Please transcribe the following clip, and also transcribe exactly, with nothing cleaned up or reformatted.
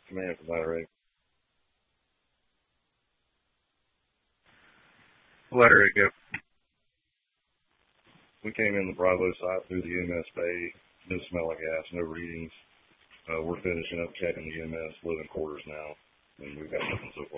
Command from Larry. Larry, go. We came in the Bravo site through the E M S bay. No smell of gas, no readings. Uh, we're finishing up checking the E M S living quarters now, and we've got nothing so far.